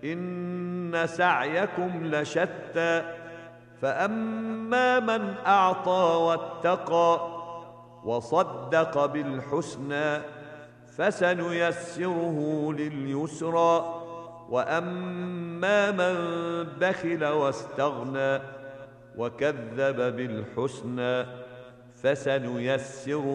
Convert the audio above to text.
إن سعيكم لشتى فأما من أعطى واتقى وصدق بالحسنى فسنيسره لليسرى وأما من بخل واستغنى وكذب بالحسنى فسنيسره